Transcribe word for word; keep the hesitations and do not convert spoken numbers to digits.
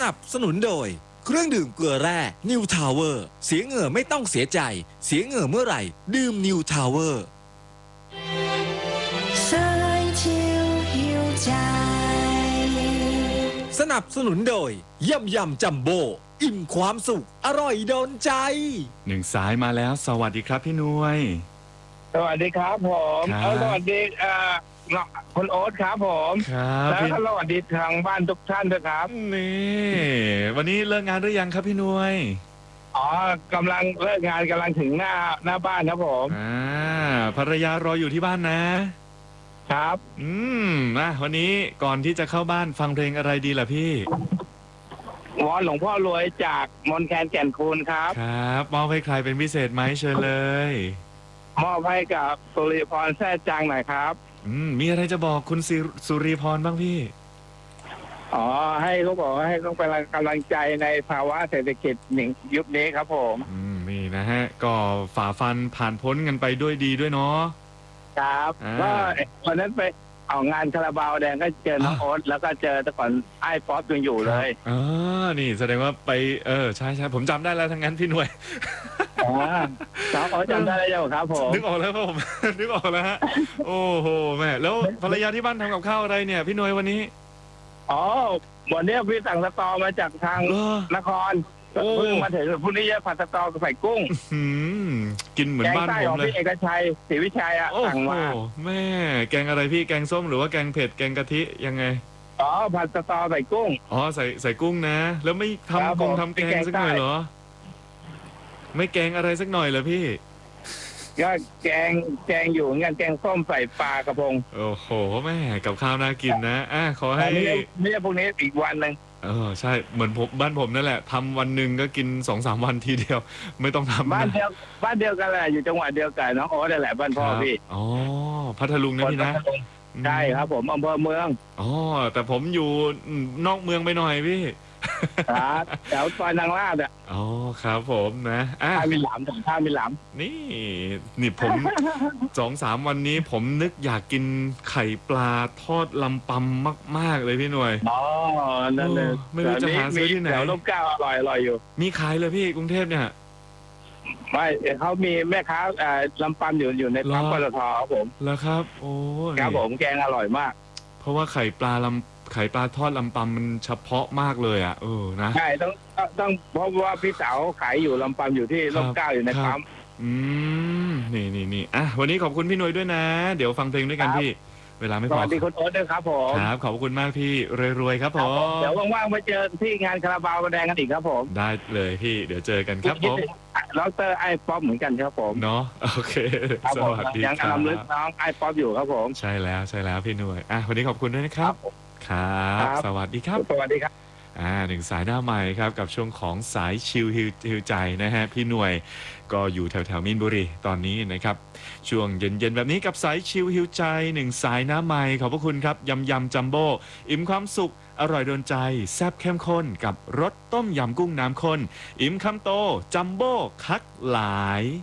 นับสนุนโดยเครื่องดื่มเกลือแร่นิวทาวเวอร์เสียเหงื่อไม่ต้องเสียใจ เสียเหงื่อเมื่อไหร่ดื่มนิวทาวเวอร์สนับสนุนโดยยำยำจัมโบ้อิ่มความสุขอร่อยโดนใจหนึ่งสายมาแล้วสวัสดีครับพี่หน่วยสวัสดีครับผมเอาสวัสดีอ่าคุณโอ๊ตครับผมครับแล้วก็สวัสดีทางบ้านทุกท่านด้วยครับนี่วันนี้เลิกงานหรือยังครับพี่หน่วยอ๋อกำลังเลิกงานกำลังถึงหน้าหน้าบ้านครับผมอ่าภรรยารออยู่ที่บ้านนะครับอืมนะวันนี้ก่อนที่จะเข้าบ้านฟังเพลงอะไรดีล่ะพี่วอนหลวงพ่อรวยจากมนแคนแก่นคูนครับครับมอบให้ใครเป็นพิเศษไหมเชิญเลยมอบให้กับสุริพรแท้จางหน่อยครับอืมมีอะไรจะบอกคุณสุริพรบ้างพี่อ๋อให้เขาบอกให้เขาเป็นกำลังใจในภาวะเศรษฐกิจหนึ่งยุคนี้ครับผมอืมนี่นะฮะก็ฝ่าฟันผ่านพ้นกันไปด้วยดีด้วยเนาะครับก็วันนั้นไปเอางานคาราบาวแดงก็เจอน้องโอ๊ตแล้วก็เจอแต่ก่อนไอ้ป๊อปยังอยู่เลยอ๋อนี่แสดงว่าไปเออใช่ใช่ผมจำได้แล้วทั้งนั้นพี่หน่วยอ๋อน้องโอ๊ตจำได้แล้วครับผมนึกออกแล้วครับผมนึกออกแล้วฮะโอ้โหแม่แล้วภรรยาที่บ้านทำกับข้าวอะไรเนี่ยพี่หน่วยวันนี้อ๋อวันนี้พี่สั่งสตอมาจากทางนครเพิ่งมาถึงพรุ่งนี้จะผัดสตอกับใส่กุ้งกินเหมือนบ้านผมเลยพี่เอกชัยศรีวิชัยอ่ะสั่งมาแม่แกงอะไรพี่แกงส้มหรือว่าแกงเผ็ดแกงกะทิยังไงอ๋อผัดสตอใส่กุ้งอ๋อใส่ใส่กุ้งนะแล้วไม่ทำกงทำแกงสักหน่อยเหรอไม่แกงอะไรสักหน่อยเหรอพี่ก็แกงแกงอยู่งั้นแกงส้มใส่ปลากระพงโอ้โหแม่กับข้าวน่ากินนะอ่ะขอให้ไม่ใช่พวกนี้อีกวันหนึ่งเออใช่เหมือนผมบ้านผมนั่นแหละทำวันหนึ่งก็กินสองสามวันทีเดียวไม่ต้องทำบ้านเดียวบ้านเดียวกันแหละอยู่จังหวัดเดียวกันน้องโอ๊ตนั่นแหละบ้านพ่อพี่อ๋อพัทลุงนะพี่นะใช่ครับผมอำเภอเมืองอ๋อแต่ผมอยู่นอกเมืองไปหน่อยพี่ครับแถวซอยนางลาดอ่ะอ๋อครับผมนะอ่ามีหลามท่ามีหลามนี่นี่ผมสองสามวันนี้ผมนึกอยากกินไข่ปลาทอดลำปำมากๆเลยพี่หน่วยอ๋อนั่นเลยไม่รู้จะหาซื้อที่ไหนแถวลมเก้าอร่อยอร่อยอยู่มีขายเลยพี่กรุงเทพเนี่ยไม่เขามีแม่ค้าลำปำอยู่อยู่ในปั๊มปตทครับผมแล้วครับโอ้ครับผมแกงอร่อยมากเพราะว่าไข่ปลาลำไข่ปลาทอดลำปำมันเฉพาะมากเลยอ่ะเออนะใช่ต้องต้องเพราะว่าพี่สาวขายอยู่ลำปำอยู่ที่ลมเก้าอยู่ในปั๊มอืมนี่นี่นี่อ่ะวันนี้ขอบคุณพี่หน่วยด้วยนะเดี๋ยวฟังเพลงด้วยกันพี่เวลาไม่พอสวัสดีคุณโอ๊ตด้วยครับผมครับขอบคุณมากพี่รวยๆครับผมเดี๋ยวว่างๆไปเจอที่งานคาราบาวแดงกันอีกครับผมได้เลยพี่เดี๋ยวเจอกันครับผมดรไอป๊อปเหมือนกันครับผมเนาะโอเคสวัสดียังกำลังลึกน้องไอป๊อปอยู่ครับผมใช่แล้วใช่แล้วพี่หน่วยอ่ะวันนี้ขอบคุณด้วยนะครับครับสวัสดีครับสวัสดีครับอ่าหนึ่งสายหน้าใหม่ครับกับช่วงของสายชิลฮิวใจนะฮะพี่หน่วยก็อยู่แถวแถวมินบุรีตอนนี้นะครับช่วงเย็นๆแบบนี้กับสายชิลฮิวใจหนึ่งสายหน้าใหม่ขอบพระคุณครับยำยำจัมโบ้อิ่มความสุขอร่อยโดนใจแซ่บเข้มข้นกับรสต้มยำกุ้งน้ำข้นอิ่มคำโตจัมโบ้คักหลาย